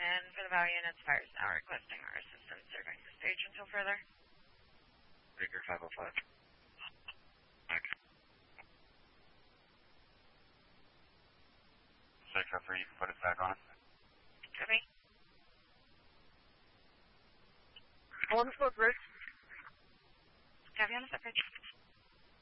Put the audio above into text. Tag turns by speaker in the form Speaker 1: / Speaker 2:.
Speaker 1: And for the bow units, fire is now requesting our assistance serving the stage until further.
Speaker 2: Baker 505. Okay. Safe for you can put it back on.
Speaker 1: Copy.
Speaker 3: On the foot bridge.
Speaker 1: Copy on the foot bridge.